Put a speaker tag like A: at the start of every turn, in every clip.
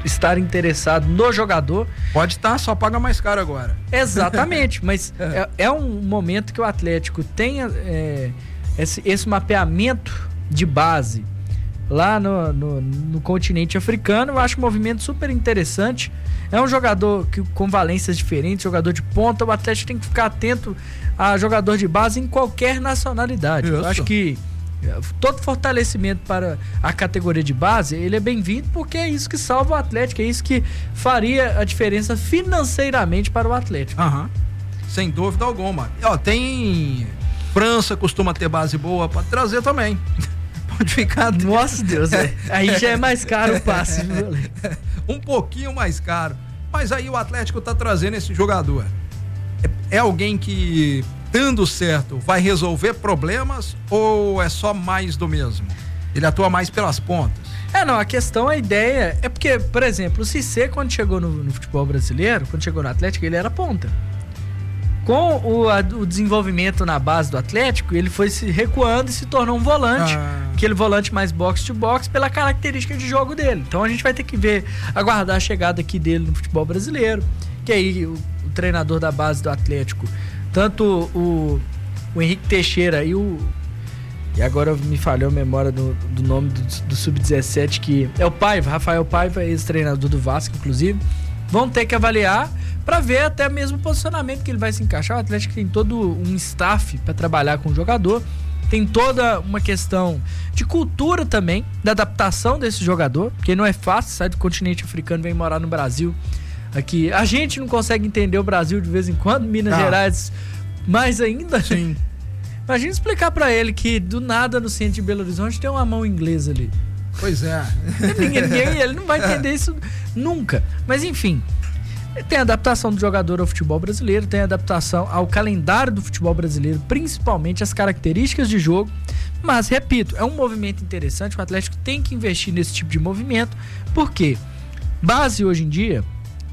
A: estar interessado no jogador.
B: Pode estar, só paga mais caro agora.
A: Exatamente, mas é um momento que o Atlético tenha esse mapeamento de base lá no continente africano. Eu acho um movimento super interessante. É um jogador com valências diferentes, jogador de ponta. O Atlético tem que ficar atento a jogador de base em qualquer nacionalidade.
B: Isso.
A: Eu acho que todo fortalecimento para a categoria de base, ele é bem-vindo, porque é isso que salva o Atlético, é isso que faria a diferença financeiramente para o Atlético.
B: Sem dúvida alguma. Tem França, costuma ter base boa para trazer também. Pode ficar.
A: Nossa Deus, aí já é mais caro o passe.
B: Um pouquinho mais caro. Mas aí o Atlético tá trazendo esse jogador. É alguém que, dando certo, vai resolver problemas ou é só mais do mesmo? Ele atua mais pelas pontas.
A: A ideia é porque, por exemplo, o Cissé, quando chegou no futebol brasileiro, quando chegou no Atlético, ele era ponta. Com o desenvolvimento na base do Atlético, ele foi se recuando e se tornou um volante. Aquele volante mais box-to-box pela característica de jogo dele. Então a gente vai ter que aguardar a chegada aqui dele no futebol brasileiro. Que aí o treinador da base do Atlético, tanto o Henrique Teixeira e agora me falhou a memória do nome do Sub-17, que é o Paiva, Rafael Paiva, ex-treinador do Vasco, inclusive, vão ter que avaliar para ver até mesmo o posicionamento que ele vai se encaixar. O Atlético tem todo um staff para trabalhar com o jogador, tem toda uma questão de cultura também, da adaptação desse jogador, porque não é fácil, sai do continente africano, vem morar no Brasil. Aqui, a gente não consegue entender o Brasil de vez em quando, Minas Gerais mais ainda.
B: Sim.
A: Imagina explicar para ele que do nada no centro de Belo Horizonte tem uma mão inglesa ali.
B: Pois é.
A: Ele não vai entender isso nunca. Mas enfim, tem a adaptação do jogador ao futebol brasileiro, tem a adaptação ao calendário do futebol brasileiro, principalmente as características de jogo. Mas, repito, é um movimento interessante, o Atlético tem que investir nesse tipo de movimento, porque base hoje em dia,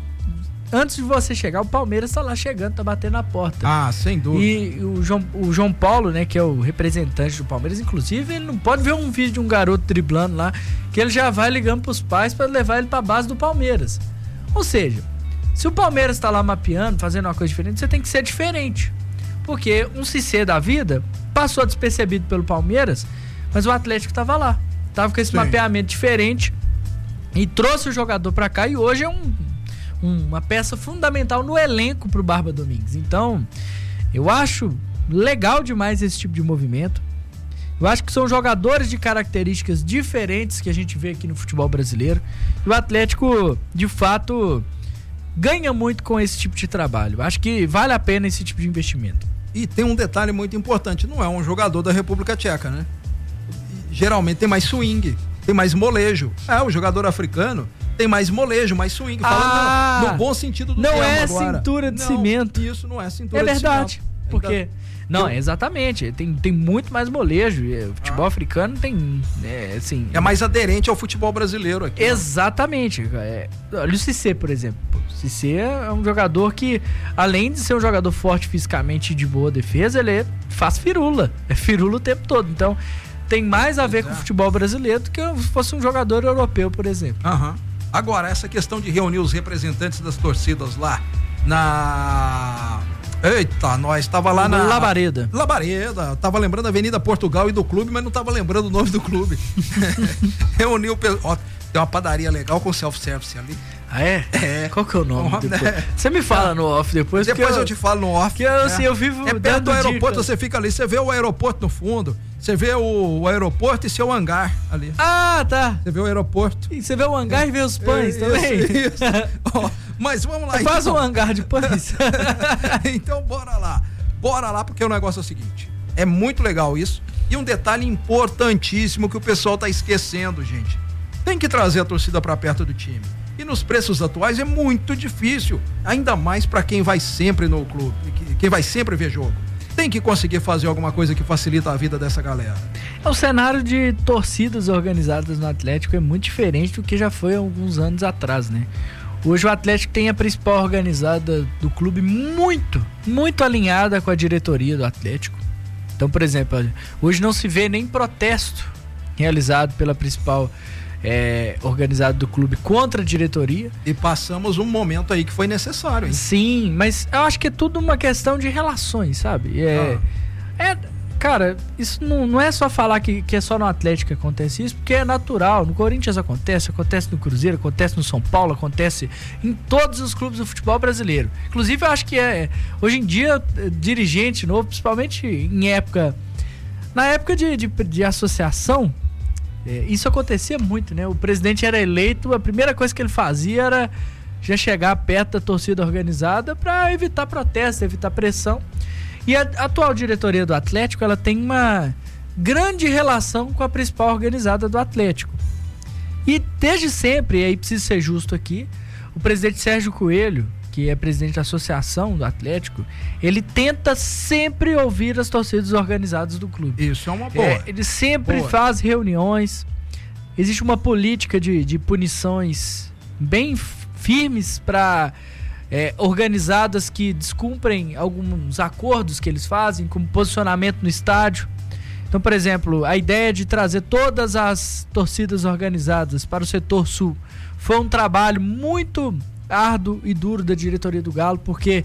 A: antes de você chegar, o Palmeiras tá lá chegando, tá batendo na porta.
B: Sem dúvida.
A: E o João Paulo, né, que é o representante do Palmeiras, inclusive, ele não pode ver um vídeo de um garoto driblando lá, que ele já vai ligando pros pais para levar ele pra base do Palmeiras. Ou seja, se o Palmeiras tá lá mapeando, fazendo uma coisa diferente, você tem que ser diferente. Porque um Cissé da vida passou despercebido pelo Palmeiras, mas o Atlético tava lá. Tava com esse mapeamento diferente e trouxe o jogador pra cá, e hoje é uma peça fundamental no elenco pro Barba Domingues. Então, eu acho legal demais esse tipo de movimento. Eu acho que são jogadores de características diferentes que a gente vê aqui no futebol brasileiro. E o Atlético, de fato, ganha muito com esse tipo de trabalho. Eu acho que vale a pena esse tipo de investimento.
B: E tem um detalhe muito importante, não é um jogador da República Tcheca, né? Geralmente tem mais swing, tem mais molejo. O jogador africano tem mais molejo, mais swing, falando no bom sentido do termo agora.
A: Não é cintura de cimento.
B: Isso não é cintura de cimento.
A: É verdade, porque... Não, exatamente, tem muito mais molejo. O futebol africano tem, assim...
B: É mais aderente ao futebol brasileiro aqui.
A: Exatamente. Olha o Cissé, por exemplo. O Cissé é um jogador que, além de ser um jogador forte fisicamente e de boa defesa, ele faz firula. É firula o tempo todo. Então, tem mais a ver com o futebol brasileiro do que se fosse um jogador europeu, por exemplo.
B: Agora, essa questão de reunir os representantes das torcidas lá na... Eita, nós tava lá na...
A: Labareda,
B: tava lembrando a Avenida Portugal e do clube, mas não tava lembrando o nome do clube. Reuniu... Ó, tem uma padaria legal com self-service ali.
A: Qual que é o nome? Você me fala no off depois.
B: Depois eu te falo no off.
A: Que eu vivo
B: perto do aeroporto, você fica ali, você vê o aeroporto no fundo, você vê o aeroporto e seu hangar ali.
A: Tá.
B: Você vê o aeroporto.
A: E você vê o hangar e vê os pães também.
B: Isso. Mas vamos lá.
A: Faz um hangar de pães.
B: Então bora lá, porque o negócio é o seguinte, é muito legal isso, e um detalhe importantíssimo que o pessoal tá esquecendo, gente, tem que trazer a torcida para perto do time. E nos preços atuais é muito difícil, ainda mais para quem vai sempre no clube, quem vai sempre ver jogo. Tem que conseguir fazer alguma coisa que facilita a vida dessa galera.
A: O cenário de torcidas organizadas no Atlético é muito diferente do que já foi há alguns anos atrás, né? Hoje o Atlético tem a principal organizada do clube muito, muito alinhada com a diretoria do Atlético. Então, por exemplo, hoje não se vê nem protesto realizado pela principal organizado do clube contra a diretoria.
B: E passamos um momento aí que foi necessário, hein?
A: Sim, mas eu acho que é tudo uma questão de relações, sabe? Cara, isso não é só falar que é só no Atlético que acontece isso, porque é natural. No Corinthians acontece no Cruzeiro, acontece no São Paulo, acontece em todos os clubes do futebol brasileiro. Inclusive, eu acho que hoje em dia, dirigente novo, principalmente na época de associação, isso acontecia muito, né? O presidente era eleito, a primeira coisa que ele fazia era já chegar perto da torcida organizada para evitar protesto, evitar pressão. E a atual diretoria do Atlético, ela tem uma grande relação com a principal organizada do Atlético. E desde sempre, e aí preciso ser justo aqui, o presidente Sérgio Coelho, que é presidente da associação do Atlético, ele tenta sempre ouvir as torcidas organizadas do clube.
B: Isso é uma boa.
A: Ele sempre faz reuniões, existe uma política de punições bem firmes para organizadas que descumprem alguns acordos que eles fazem, como posicionamento no estádio. Então, por exemplo, a ideia de trazer todas as torcidas organizadas para o setor sul foi um trabalho muito árduo e duro da diretoria do Galo, porque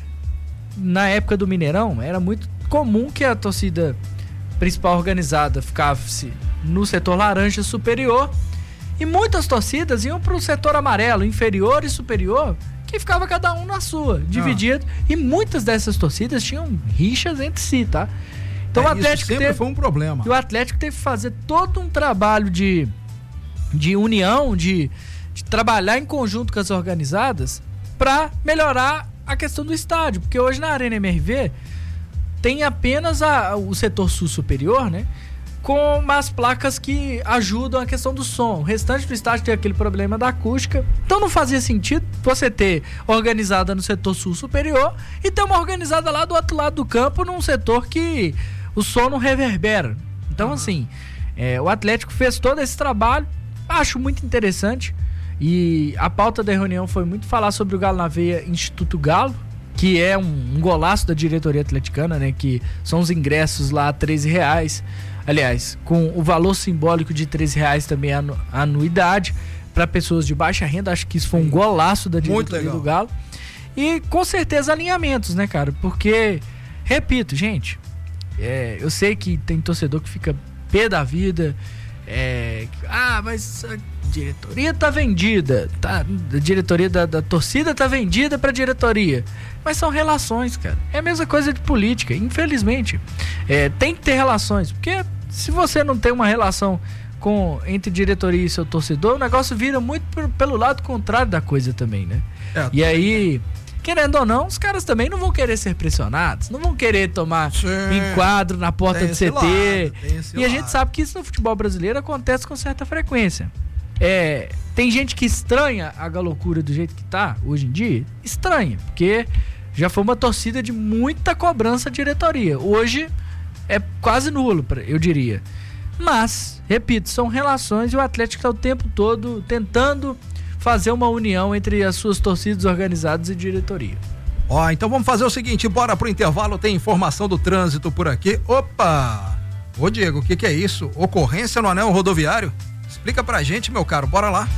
A: na época do Mineirão era muito comum que a torcida principal organizada ficasse no setor laranja superior e muitas torcidas iam para o setor amarelo, inferior e superior, que ficava cada um na sua, dividido. E muitas dessas torcidas tinham rixas entre si, tá? Então o Atlético
B: sempre foi um problema.
A: E o Atlético teve que fazer todo um trabalho de união, de trabalhar em conjunto com as organizadas para melhorar a questão do estádio, porque hoje na Arena MRV tem apenas o setor sul superior, né? Com umas placas que ajudam a questão do som. O restante do estádio tem aquele problema da acústica. Então não fazia sentido você ter organizada no setor sul superior e ter uma organizada lá do outro lado do campo num setor que o som não reverbera. Então assim, o Atlético fez todo esse trabalho, acho muito interessante. E a pauta da reunião foi muito falar sobre o Galo na Veia Instituto Galo, que é um golaço da diretoria atleticana, né? Que são os ingressos lá R$13. Aliás, com o valor simbólico de R$13 também a anuidade para pessoas de baixa renda. Acho que isso foi um golaço da diretoria do Galo. E com certeza alinhamentos, né, cara? Porque, repito, gente, eu sei que tem torcedor que fica pé da vida. Mas a diretoria tá vendida, tá? A diretoria da torcida tá vendida pra diretoria. Mas são relações, cara. É a mesma coisa de política, infelizmente. Tem que ter relações, porque se você não tem uma relação entre diretoria e seu torcedor, o negócio vira muito pelo lado contrário da coisa também, né? E aí, querendo ou não, os caras também não vão querer ser pressionados, não vão querer tomar enquadro na porta do CT. E a gente sabe que isso no futebol brasileiro acontece com certa frequência. Tem gente que estranha a galocura do jeito que tá hoje em dia. Estranha, porque já foi uma torcida de muita cobrança à diretoria. Hoje é quase nulo, eu diria. Mas, repito, são relações e o Atlético está o tempo todo tentando fazer uma união entre as suas torcidas organizadas e diretoria.
B: Então vamos fazer o seguinte, bora pro intervalo, tem informação do trânsito por aqui. Opa! Ô Diego, o que é isso? Ocorrência no anel rodoviário? Explica pra gente, meu caro, bora lá.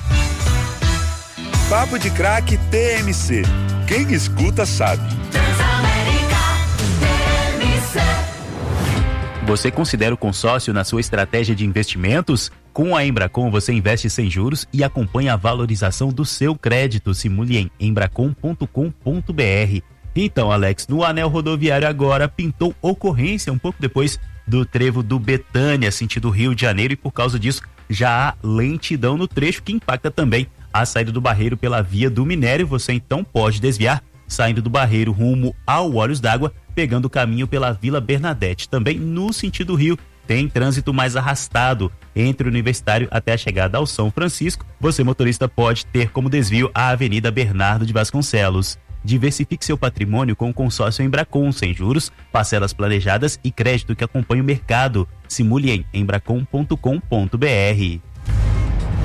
C: Papo de Craque TMC. Quem escuta sabe.
D: Você considera o consórcio na sua estratégia de investimentos? Com a Embracon você investe sem juros e acompanha a valorização do seu crédito. Simule em embracon.com.br. Então, Alex, no anel rodoviário agora pintou ocorrência um pouco depois do trevo do Betânia, sentido Rio de Janeiro, e por causa disso já há lentidão no trecho que impacta também a saída do Barreiro pela via do Minério. Você então pode desviar saindo do Barreiro rumo ao Olhos d'Água, pegando o caminho pela Vila Bernadette. Também no sentido Rio tem trânsito mais arrastado entre o Universitário até a chegada ao São Francisco. Você, motorista, pode ter como desvio a Avenida Bernardo de Vasconcelos. Diversifique seu patrimônio com o consórcio Embracon, sem juros, parcelas planejadas e crédito que acompanha o mercado. Simule em embracon.com.br.